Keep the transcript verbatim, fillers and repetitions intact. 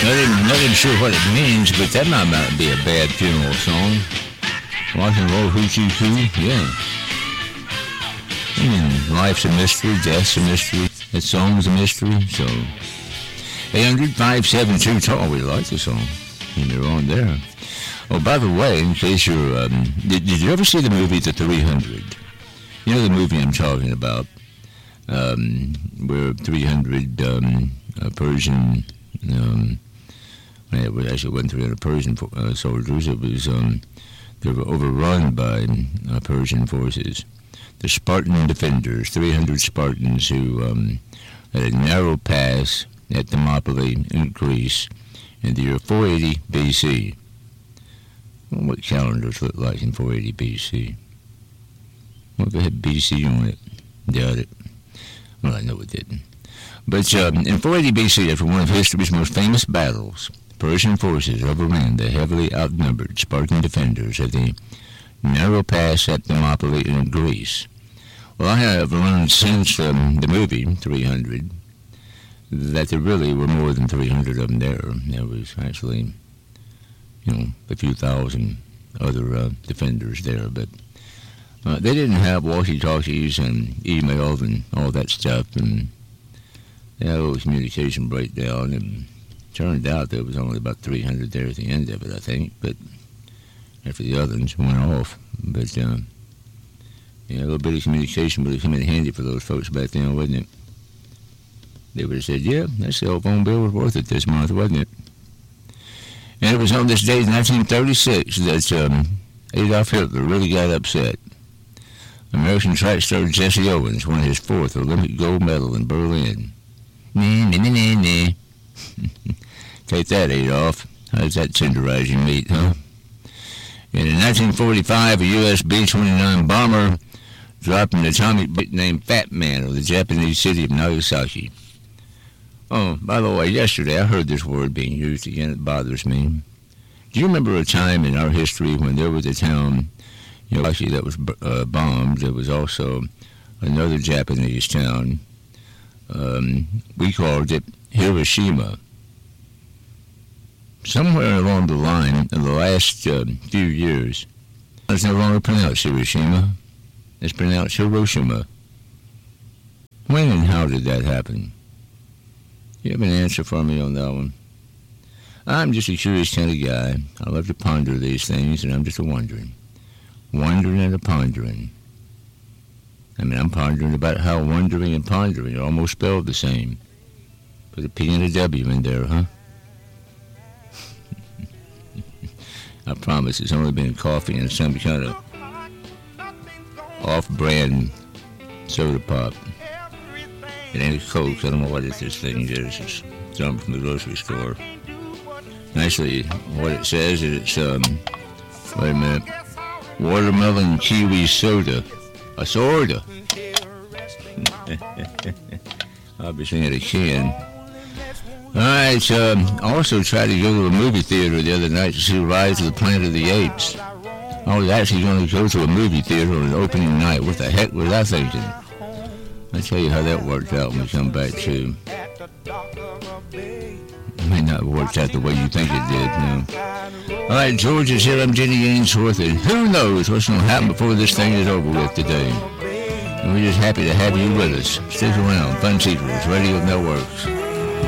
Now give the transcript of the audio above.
Not even, not even sure what it means, but that might not be a bad funeral song. Rock and roll hoochie coo, yeah. I mean, life's a mystery, death's a mystery, that song's a mystery, so. eight hundred, five seven two, talk. We like the song. And you're on there. Oh, by the way, in case you're, um, did, did you ever see the movie The three hundred? You know the movie I'm talking about, um, where three hundred um, uh, Persian, um, well, it was actually wasn't three hundred Persian uh, soldiers. It was, um, they were overrun by uh, Persian forces. The Spartan defenders, three hundred Spartans who um, had a narrow pass at Thermopylae in Greece in the year four eighty B C. Well, what calendars look like in four eighty B C? What if it had B C on it? Doubt it. Well, I know it didn't. But um, in four eighty B C, after one of history's most famous battles, Persian forces overran the heavily outnumbered Spartan defenders at the narrow pass at Thermopylae in Greece. Well, I have learned since um, the movie three hundred that there really were more than three hundred of them there. There was actually, you know, a few thousand other uh, defenders there, but uh, they didn't have walkie-talkies and email and all that stuff, and they had a little communication breakdown, and turned out there was only about three hundred there at the end of it, I think, but after the others went off. But, uh, yeah, a little bit of communication would have come in handy for those folks back then, wouldn't it? They would have said, yeah, that cell phone bill was worth it this month, wasn't it? And it was on this day in nineteen thirty-six that um, Adolf Hitler really got upset. American track star Jesse Owens won his fourth Olympic gold medal in Berlin. Nah, nah, nah, nah, nah. Take that, Adolf. How's that tenderizing meat, huh? And in nineteen forty-five, a U S B twenty-nine bomber dropped an atomic bomb named Fat Man of the Japanese city of Nagasaki. Oh, by the way, yesterday I heard this word being used again. It bothers me. Do you remember a time in our history when there was a town, you know, actually that was uh, bombed? There was also another Japanese town. Um, we called it Hiroshima. Somewhere along the line in the last uh, few years, it's no longer pronounced Hiroshima. It's pronounced Hiroshima. When and how did that happen? You have an answer for me on that one? I'm just a curious kind of guy. I love to ponder these things, and I'm just a wondering. Wondering and a pondering. I mean, I'm pondering about how wondering and pondering are almost spelled the same. Put a P and a W in there, huh? I promise it's only been coffee and some kind of off-brand soda pop. It ain't a Coke. I don't know what it, this thing is. It's something from the grocery store. Actually, what it says is it's, um, wait a minute, watermelon kiwi soda. A soda. Obviously in a can. All right, um, I also tried to go to a movie theater the other night to see Rise of the Planet of the Apes. I was actually going to go to a movie theater on an opening night. What the heck was I thinking? I'll tell you how that worked out when we come back to. It may not have worked out the way you think it did, no. All right, George is here. I'm Jenny Ainsworth, and who knows what's going to happen before this thing is over with today. And we're just happy to have you with us. Stick around. Fun Seekers Radio Networks.